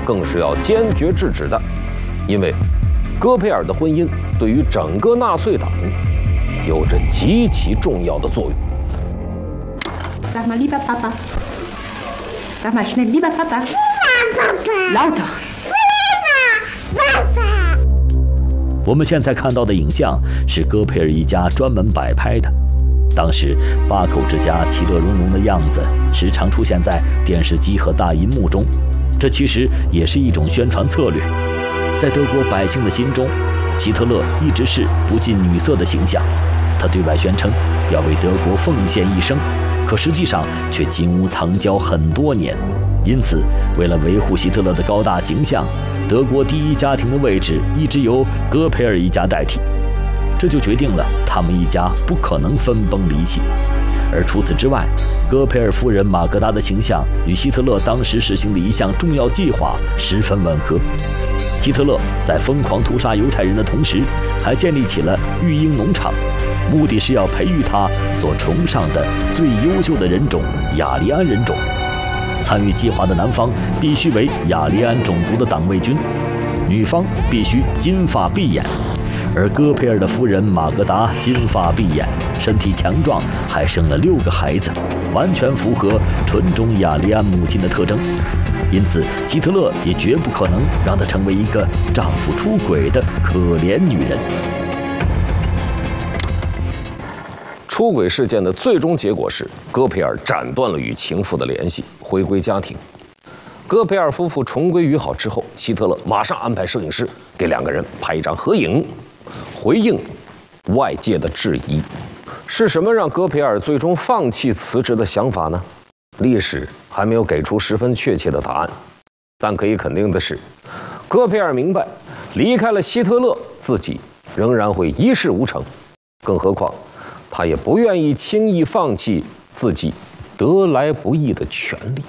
更是要坚决制止的，因为戈培尔的婚姻对于整个纳粹党有着极其重要的作用。 Sag mal, lieber Papa. Sag mal schnell, lieber Papa. Lauter. 我们现在看到的影像是戈培尔一家专门摆拍的。当时八口之家其乐融融的样子时常出现在电视机和大银幕中，这其实也是一种宣传策略。在德国百姓的心中，希特勒一直是不近女色的形象，他对外宣称要为德国奉献一生，可实际上却金屋藏娇很多年。因此，为了维护希特勒的高大形象，德国第一家庭的位置一直由戈培尔一家代替，这就决定了他们一家不可能分崩离析。而除此之外，戈培尔夫人玛格达的形象与希特勒当时实行的一项重要计划十分吻合。希特勒在疯狂屠杀犹太人的同时，还建立起了育婴农场，目的是要培育他所崇尚的最优秀的人种雅利安人种。参与计划的男方必须为雅利安种族的党卫军，女方必须金发碧眼。而戈培尔的夫人玛格达金发碧眼，身体强壮，还生了6个孩子，完全符合纯种雅利安母亲的特征。因此，希特勒也绝不可能让她成为一个丈夫出轨的可怜女人。 出轨事件的最终结果是，戈培尔斩断了与情妇的联系，回归家庭。戈培尔夫妇重归于好之后，希特勒马上安排摄影师给2个人拍一张合影，回应外界的质疑。是什么让戈培尔最终放弃辞职的想法呢？历史还没有给出十分确切的答案，但可以肯定的是，戈培尔明白，离开了希特勒，自己仍然会一事无成。更何况，他也不愿意轻易放弃自己得来不易的权利。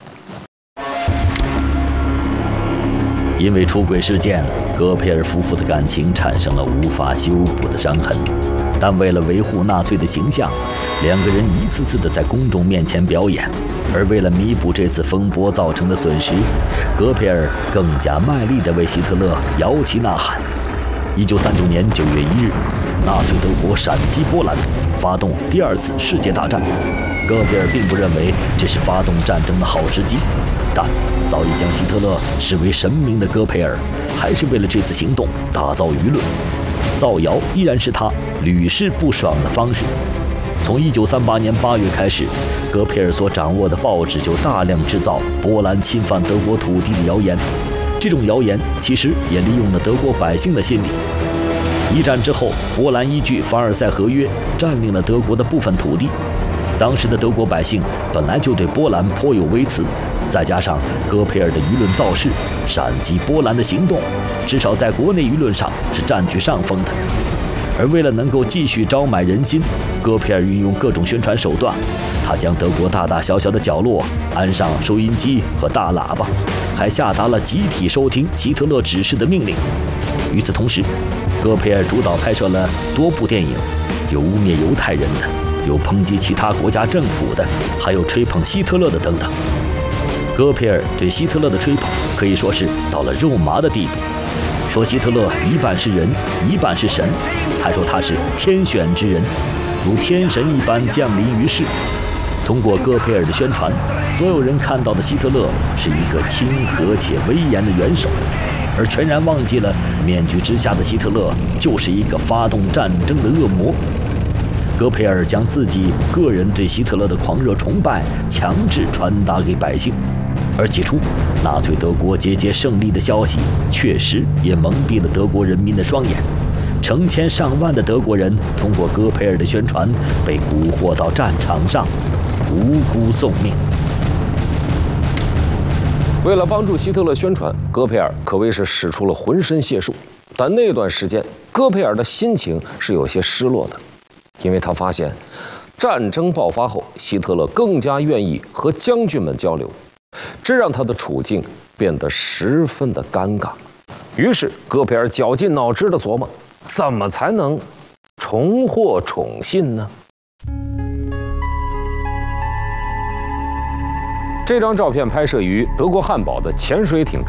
因为出轨事件，戈培尔夫妇的感情产生了无法修补的伤痕。但为了维护纳粹的形象，2个人一次次的在公众面前表演。而为了弥补这次风波造成的损失，戈培尔更加卖力地为希特勒摇旗呐喊。1939年9月1日，纳粹德国闪击波兰，发动第2次世界大战。戈培尔并不认为这是发动战争的好时机，但早已将希特勒视为神明的戈培尔，还是为了这次行动打造舆论。造谣依然是他屡试不爽的方式。从1938年8月开始，戈培尔所掌握的报纸就大量制造波兰侵犯德国土地的谣言。这种谣言其实也利用了德国百姓的心理。一战之后，波兰依据凡尔赛合约占领了德国的部分土地。当时的德国百姓本来就对波兰颇有微词，再加上戈培尔的舆论造势，闪击波兰的行动，至少在国内舆论上是占据上风的。而为了能够继续招买人心，戈培尔运用各种宣传手段，他将德国大大小小的角落安上收音机和大喇叭，还下达了集体收听希特勒指示的命令。与此同时，戈培尔主导拍摄了多部电影，有污蔑犹太人的，有抨击其他国家政府的，还有吹捧希特勒的等等。戈培尔对希特勒的吹捧可以说是到了肉麻的地步，说希特勒一半是人，一半是神，还说他是天选之人，如天神一般降临于世。通过戈培尔的宣传，所有人看到的希特勒是一个亲和且威严的元首，而全然忘记了面具之下的希特勒就是一个发动战争的恶魔。戈培尔将自己个人对希特勒的狂热崇拜强制传达给百姓，而起初纳粹德国节节胜利的消息确实也蒙蔽了德国人民的双眼，成千上万的德国人通过戈培尔的宣传被蛊惑到战场上，无辜送命。 为了帮助希特勒宣传，戈培尔可谓是使出了浑身解数。但那段时间，戈培尔的心情是有些失落的，因为他发现战争爆发后，希特勒更加愿意和将军们交流，这让他的处境变得十分的尴尬。于是，戈培尔绞尽脑汁地琢磨，怎么才能重获宠信呢？这张照片拍摄于德国汉堡的潜水艇